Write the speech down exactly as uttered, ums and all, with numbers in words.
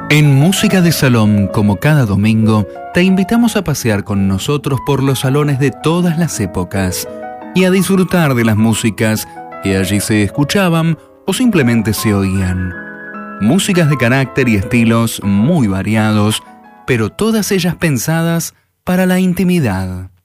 En Música de Salón, como cada domingo, te invitamos a pasear con nosotros por los salones de todas las épocas y a disfrutar de las músicas que allí se escuchaban o simplemente se oían. Músicas de carácter y estilos muy variados, pero todas ellas pensadas para la intimidad.